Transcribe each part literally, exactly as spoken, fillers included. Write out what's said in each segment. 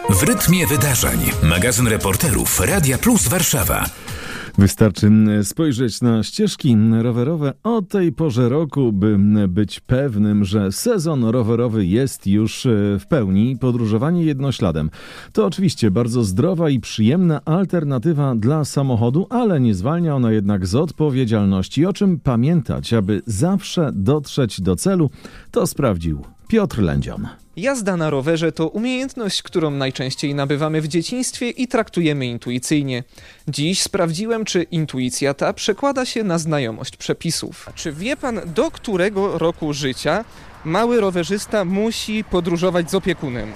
W rytmie wydarzeń. Magazyn reporterów Radia Plus Warszawa. Wystarczy spojrzeć na ścieżki rowerowe o tej porze roku, by być pewnym, że sezon rowerowy jest już w pełni. Podróżowanie jednośladem to oczywiście bardzo zdrowa i przyjemna alternatywa dla samochodu, ale nie zwalnia ona jednak z odpowiedzialności. O czym pamiętać, aby zawsze dotrzeć do celu, to sprawdził Piotr Lędzion. Jazda na rowerze to umiejętność, którą najczęściej nabywamy w dzieciństwie i traktujemy intuicyjnie. Dziś sprawdziłem, czy intuicja ta przekłada się na znajomość przepisów. Czy wie pan, do którego roku życia mały rowerzysta musi podróżować z opiekunem?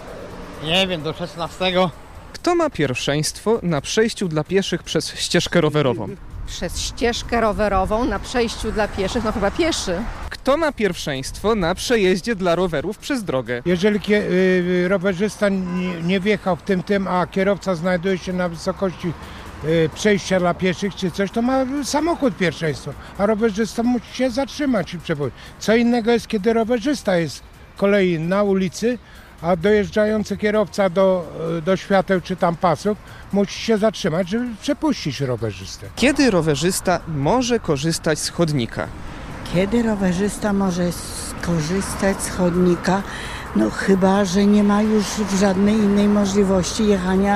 Nie wiem, do szesnastego. Kto ma pierwszeństwo na przejściu dla pieszych przez ścieżkę rowerową? Przez ścieżkę rowerową na przejściu dla pieszych, no chyba pieszy. Kto ma pierwszeństwo na przejeździe dla rowerów przez drogę? Jeżeli kie- y, rowerzysta nie, nie wjechał w tym tym, a kierowca znajduje się na wysokości y, przejścia dla pieszych czy coś, to ma samochód pierwszeństwo, a rowerzysta musi się zatrzymać i przewozić. Co innego jest, kiedy rowerzysta jest z kolei na ulicy, a dojeżdżający kierowca do, do świateł czy tam pasów musi się zatrzymać, żeby przepuścić rowerzystę. Kiedy rowerzysta może korzystać z chodnika? Kiedy rowerzysta może skorzystać z chodnika? No chyba, że nie ma już żadnej innej możliwości jechania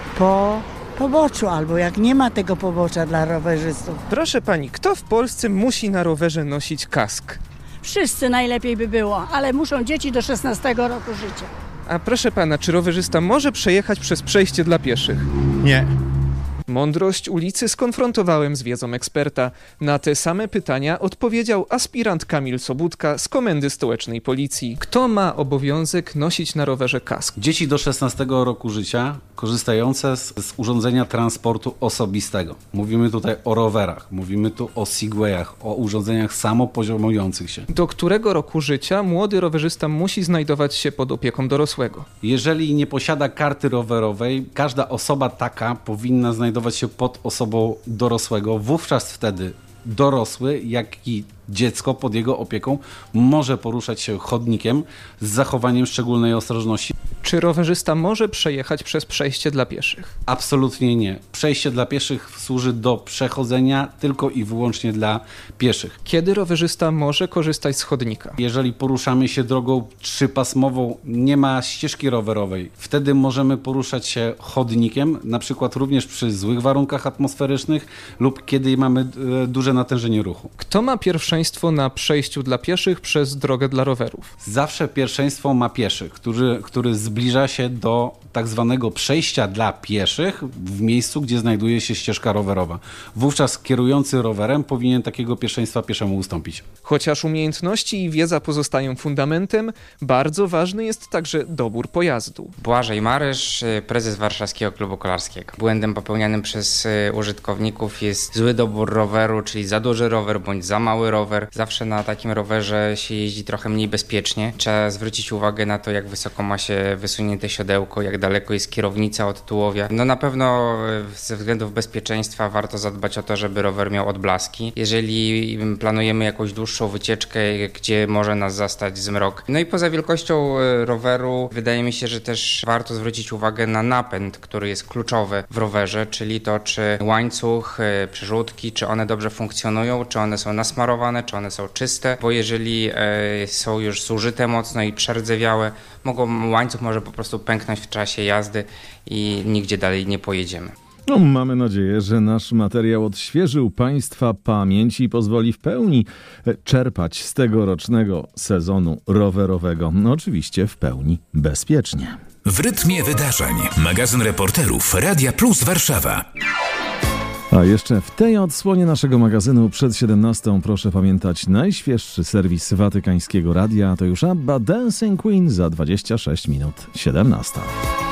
po poboczu, albo jak nie ma tego pobocza dla rowerzystów. Proszę pani, kto w Polsce musi na rowerze nosić kask? Wszyscy najlepiej by było, ale muszą dzieci do szesnastego roku życia. A proszę pana, czy rowerzysta może przejechać przez przejście dla pieszych? Nie. Mądrość ulicy skonfrontowałem z wiedzą eksperta. Na te same pytania odpowiedział aspirant Kamil Sobudka z Komendy Stołecznej Policji. Kto ma obowiązek nosić na rowerze kask? Dzieci do szesnastego roku życia korzystające z, z urządzenia transportu osobistego. Mówimy tutaj o rowerach, mówimy tu o segwayach, o urządzeniach samopoziomujących się. Do którego roku życia młody rowerzysta musi znajdować się pod opieką dorosłego? Jeżeli nie posiada karty rowerowej, każda osoba taka powinna znajdować się pod osobą dorosłego. Wówczas wtedy dorosły, jak i dziecko pod jego opieką może poruszać się chodnikiem z zachowaniem szczególnej ostrożności. Czy rowerzysta może przejechać przez przejście dla pieszych? Absolutnie nie. Przejście dla pieszych służy do przechodzenia tylko i wyłącznie dla pieszych. Kiedy rowerzysta może korzystać z chodnika? Jeżeli poruszamy się drogą trzypasmową, nie ma ścieżki rowerowej, wtedy możemy poruszać się chodnikiem, na przykład również przy złych warunkach atmosferycznych lub kiedy mamy e, duże natężenie ruchu. Kto ma pierwszeństwo na przejściu dla pieszych przez drogę dla rowerów? Zawsze pierwszeństwo ma pieszy, który, który zbliża się do tak zwanego przejścia dla pieszych w miejscu, gdzie znajduje się ścieżka rowerowa. Wówczas kierujący rowerem powinien takiego pierwszeństwa pieszemu ustąpić. Chociaż umiejętności i wiedza pozostają fundamentem, bardzo ważny jest także dobór pojazdu. Błażej Marysz, prezes Warszawskiego Klubu Kolarskiego. Błędem popełnianym przez użytkowników jest zły dobór roweru, czyli za duży rower bądź za mały rower. Zawsze na takim rowerze się jeździ trochę mniej bezpiecznie. Trzeba zwrócić uwagę na to, jak wysoko ma się wysunięte siodełko, jak daleko jest kierownica od tułowia. No na pewno ze względów bezpieczeństwa warto zadbać o to, żeby rower miał odblaski. Jeżeli planujemy jakąś dłuższą wycieczkę, gdzie może nas zastać zmrok. No i poza wielkością roweru wydaje mi się, że też warto zwrócić uwagę na napęd, który jest kluczowy w rowerze, czyli to, czy łańcuch, przerzutki, czy one dobrze funkcjonują, czy one są nasmarowane, czy one są czyste, bo jeżeli są już zużyte mocno i przerdzewiałe, mogą, łańcuch może po prostu pęknąć w czasie jazdy i nigdzie dalej nie pojedziemy. No, mamy nadzieję, że nasz materiał odświeżył Państwa pamięć i pozwoli w pełni czerpać z tegorocznego sezonu rowerowego. No, oczywiście w pełni bezpiecznie. W rytmie wydarzeń. Magazyn reporterów Radia Plus Warszawa. A jeszcze w tej odsłonie naszego magazynu przed siedemnastą proszę pamiętać najświeższy serwis watykańskiego radia. To już ABBA Dancing Queen za dwadzieścia sześć minut siedemnasta.